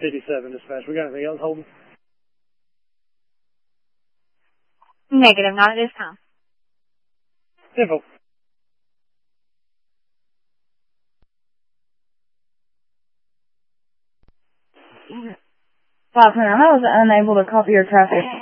57, dispatch. We got anything else holding? Negative, not at this time. Info. I was unable to copy your traffic.